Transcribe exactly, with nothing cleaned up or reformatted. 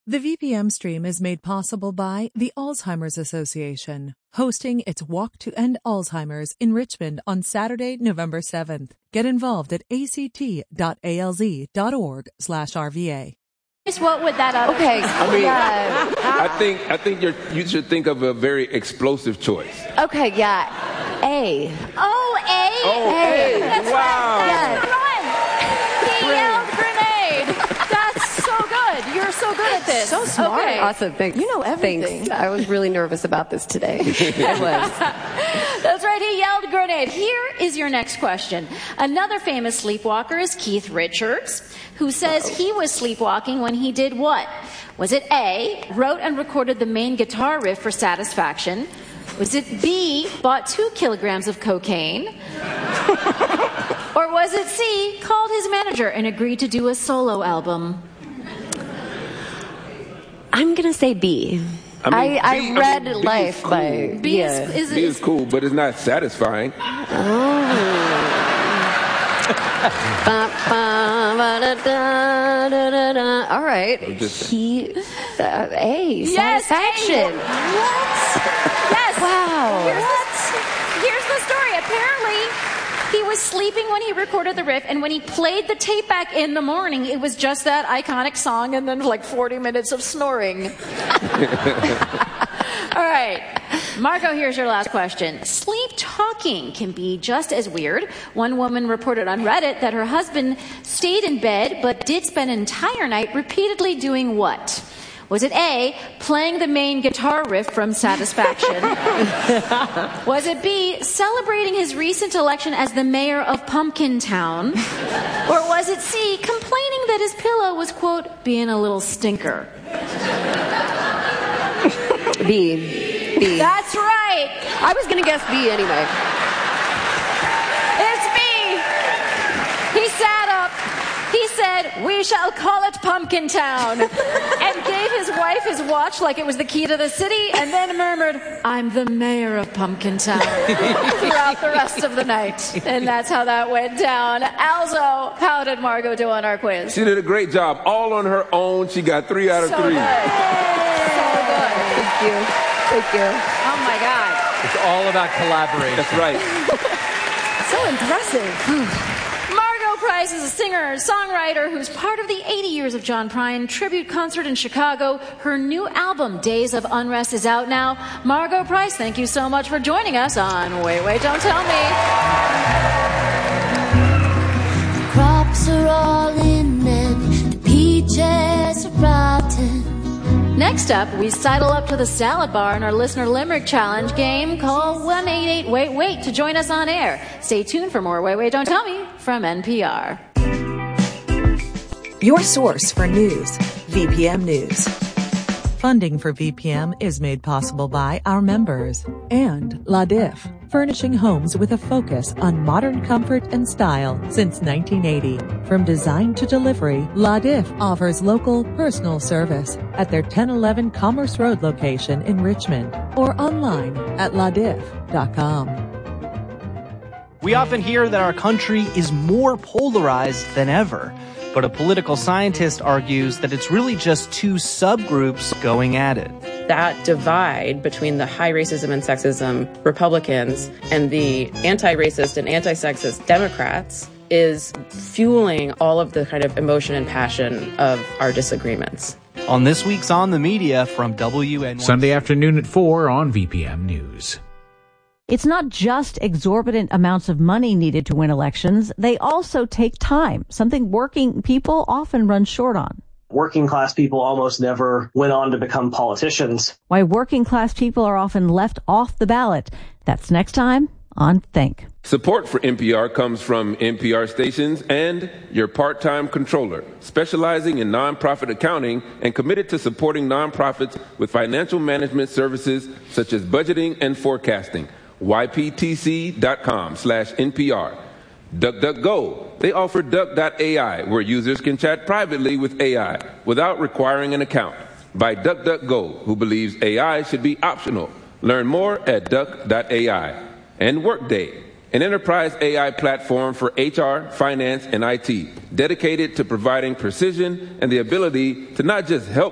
The V P M stream is made possible by the Alzheimer's Association, hosting its Walk to End Alzheimer's in Richmond on Saturday, November seventh. Get involved at act.alz.org slash RVA. What would that other Okay. I mean, yeah. I think I think you're, you should think of a very explosive choice. Okay, yeah. A. Oh, A? Oh, A. A. That's Wow. right. That's the one. He yelled grenade. That's so good. You're so good at this. So smart. Okay. Awesome. Thanks. You know everything. Thanks. I was really nervous about this today. I was. That's right. He yelled grenade. Here is your next question. Another famous sleepwalker is Keith Richards, who says he was sleepwalking when he did what? Was it A, wrote and recorded the main guitar riff for Satisfaction? Was it B, bought two kilograms of cocaine? Or was it C, called his manager and agreed to do a solo album? I'm going to say B. I mean, I, B- I I read mean, B is Life cool. by... B yeah. is, is, B is, is cool, but it's not satisfying. Ba, ba, ba, da, da, da, da, da. All right. just- He... Uh, A. Yes, Satisfaction. A. What? Yes. Wow. Here's the, here's the story. Apparently, he was sleeping when he recorded the riff, and when he played the tape back in the morning, it was just that iconic song and then like forty minutes of snoring. All right. Margot, here's your last question. Sleep talking can be just as weird. One woman reported on Reddit that her husband stayed in bed but did spend an entire night repeatedly doing what? Was it A, playing the main guitar riff from Satisfaction? Was it B, celebrating his recent election as the mayor of Pumpkin Town? Or was it C, complaining that his pillow was, quote, being a little stinker? B. B. That's right. I was going to guess B anyway. It's B. He sat up. He said, "We shall call it Pumpkin Town," and gave his wife his watch like it was the key to the city, and then murmured, "I'm the mayor of Pumpkin Town," throughout the rest of the night. And that's how that went down. Alzo, how did Margot do on our quiz? She did a great job, all on her own. She got three out of So three. good. So good. Thank you. Thank you. Oh my God. It's all about collaboration. That's right. So impressive. Margot Price is a singer, songwriter who's part of the eighty years of John Prine tribute concert in Chicago. Her new album, Days of Unrest, is out now. Margot Price, thank you so much for joining us on Wait, Wait, Don't Tell Me. Crops are all in and the peaches are rotten. Next up, we sidle up to the salad bar in our listener limerick challenge game. Call one eight eight wait wait to join us on air. Stay tuned for more Wait, Wait, Don't Tell Me from N P R. Your source for news, V P M News. Funding for V P M is made possible by our members and La Diff, furnishing homes with a focus on modern comfort and style since nineteen eighty. From design to delivery, La Diff offers local personal service at their ten eleven Commerce Road location in Richmond or online at la diff dot com. We often hear that our country is more polarized than ever, but a political scientist argues that it's really just two subgroups going at it. That divide between the high racism and sexism Republicans and the anti-racist and anti-sexist Democrats is fueling all of the kind of emotion and passion of our disagreements. On this week's On the Media from W N Y C. Sunday afternoon at four on V P M News. It's not just exorbitant amounts of money needed to win elections. They also take time, something working people often run short on. Working class people almost never went on to become politicians. Why working class people are often left off the ballot. That's next time on Think. Support for N P R comes from N P R stations and your part-time controller, specializing in nonprofit accounting and committed to supporting nonprofits with financial management services such as budgeting and forecasting. Y P T C dot com slash N P R. DuckDuckGo. They offer Duck dot A I, where users can chat privately with A I without requiring an account. By DuckDuckGo, who believes A I should be optional. Learn more at Duck dot A I. And Workday, an enterprise A I platform for H R, finance, and I T, dedicated to providing precision and the ability to not just help